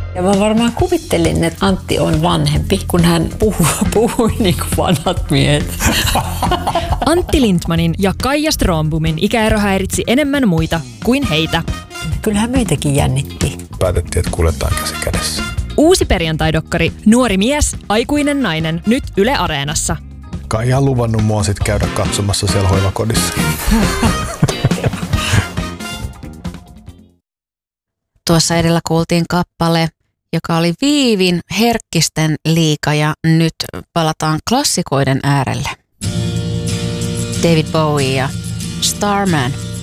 Ja mä varmaan kuvittelin, että Antti on vanhempi, kun hän puhui niin kuin vanhat miehet. Antti Lindmanin ja Kaija Strömbomin ikäero häiritsi enemmän muita kuin heitä. Kyllähän meitäkin jännitti. Päätettiin, että kuljetaan käsi kädessä. Uusi perjantaidokkari Nuori mies, aikuinen nainen, nyt Yle Areenassa. Kaija on luvannut mua sit käydä katsomassa siellä hoivakodissa. Tuossa edellä kuultiin kappale, joka oli Viivin Herkkisten liiga, ja nyt palataan klassikoiden äärelle. David Bowie ja Starman.